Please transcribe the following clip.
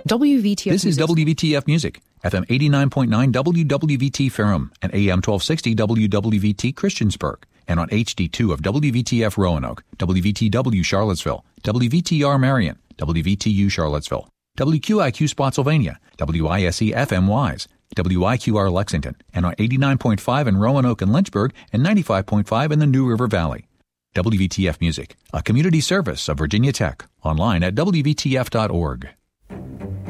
WVTF This is WVTF Music, FM 89.9 WWVT Ferrum and AM 1260 WWVT Christiansburg, and on HD2 of WVTF Roanoke, WVTW Charlottesville, WVTR Marion, WVTU Charlottesville, WQIQ Spotsylvania, WISE FM Wise, WIQR Lexington, and on 89.5 in Roanoke and Lynchburg and 95.5 in the New River Valley. WVTF Music, a community service of Virginia Tech, online at WVTF.org.